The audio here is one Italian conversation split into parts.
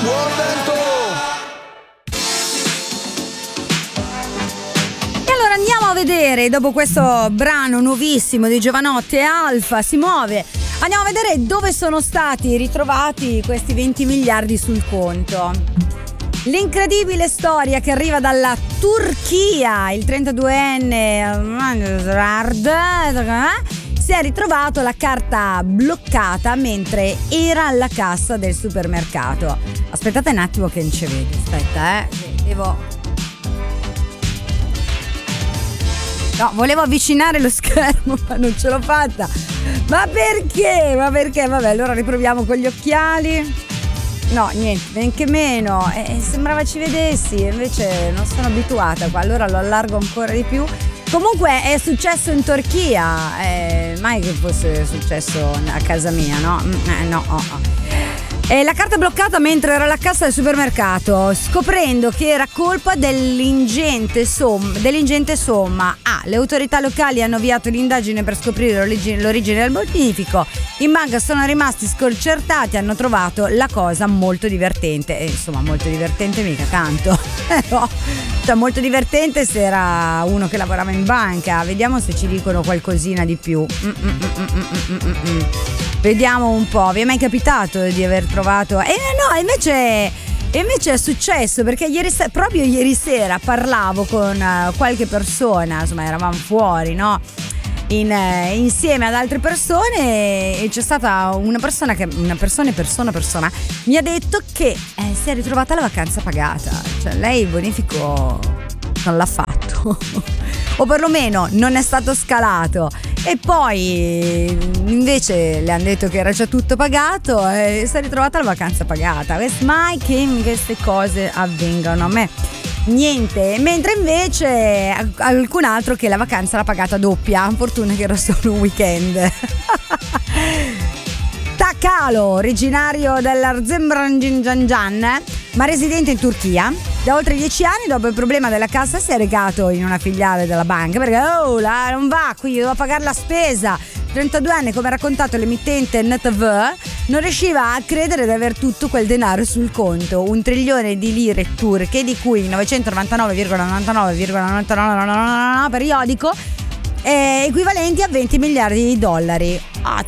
Buon vento! E allora andiamo a vedere, dopo questo brano nuovissimo di Giovanotti e Alfa, si muove. Andiamo a vedere dove sono stati ritrovati questi 20 miliardi sul conto. L'incredibile storia che arriva dalla Turchia. Il 32enne si è ritrovato la carta bloccata mentre era alla cassa del supermercato. Aspettate un attimo che non ci vedo. Aspetta, No, volevo avvicinare lo schermo, ma non ce l'ho fatta. Ma perché? Vabbè, allora riproviamo con gli occhiali. No, niente, benché meno. Sembrava ci vedessi, invece non sono abituata qua, allora lo allargo ancora di più. Comunque è successo in Turchia, mai che fosse successo a casa mia, no? No. La carta bloccata mentre era alla cassa del supermercato, scoprendo che era colpa dell'ingente somma. Le autorità locali hanno avviato l'indagine per scoprire l'origine del bonifico. In banca sono rimasti sconcertati, hanno trovato la cosa molto divertente. Insomma, molto divertente mica tanto. No. Cioè, molto divertente se era uno che lavorava in banca. Vediamo se ci dicono qualcosina di più. Vediamo un po', vi è mai capitato di aver trovato? No, invece è successo, perché proprio ieri sera parlavo con qualche persona, insomma eravamo fuori, no? Insieme ad altre persone, e c'è stata una persona mi ha detto che si è ritrovata la vacanza pagata, cioè lei il bonifico non l'ha fatto o perlomeno non è stato scalato, e poi invece le hanno detto che era già tutto pagato e si è ritrovata la vacanza pagata. Mai che queste cose avvengano a me. Niente, mentre invece alcun altro che la vacanza l'ha pagata doppia, fortuna che era solo un weekend. Takalo, originario dell'Azerbaijan, ma residente in Turchia, da oltre 10 anni, dopo il problema della cassa si è recato in una filiale della banca perché non va, qui devo pagare la spesa. 32enne, come ha raccontato l'emittente NTV, non riusciva a credere di aver tutto quel denaro sul conto, 1 trilione di lire turche, di cui 999,99,99 periodico, equivalenti a 20 miliardi di dollari.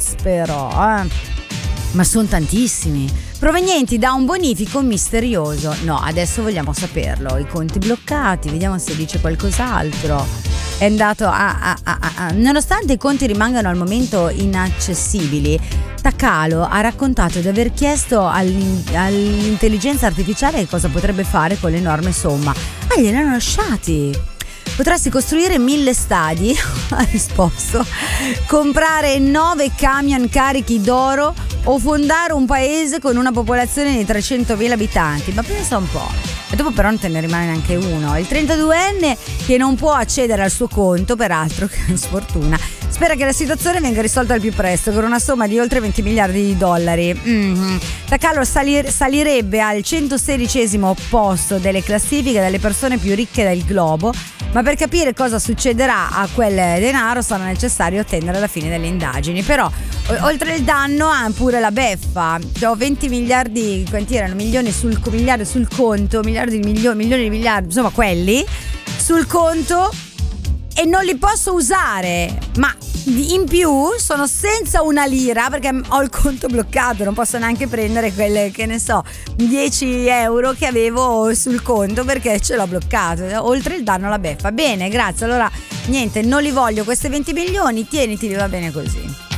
Ma sono tantissimi, provenienti da un bonifico misterioso. No, adesso vogliamo saperlo. I conti bloccati, vediamo se dice qualcos'altro. È andato nonostante i conti rimangano al momento inaccessibili, Takalo ha raccontato di aver chiesto all'intelligenza artificiale cosa potrebbe fare con l'enorme somma. Glieli hanno lasciati. Potresti costruire 1000 stadi, ha risposto, comprare 9 camion carichi d'oro o fondare un paese con una popolazione di 300.000 abitanti. Ma pensa un po'. E dopo però non te ne rimane neanche uno. Il 32enne, che non può accedere al suo conto, peraltro, che sfortuna, spera che la situazione venga risolta al più presto con una somma di oltre 20 miliardi di dollari. Takalo salirebbe al 116° posto delle classifiche delle persone più ricche del globo, ma per capire cosa succederà a quel denaro sarà necessario attendere la fine delle indagini. Però oltre il danno ha pure la beffa. Ho 20 miliardi, quanti erano? Milioni sul conto, milioni di miliardi, insomma quelli sul conto, e non li posso usare, ma in più sono senza una lira perché ho il conto bloccato, non posso neanche prendere quelle, che ne so, 10 euro che avevo sul conto perché ce l'ho bloccato. Oltre il danno la beffa. Bene, grazie. Allora niente, non li voglio questi 20 milioni, tieniteli, va bene così.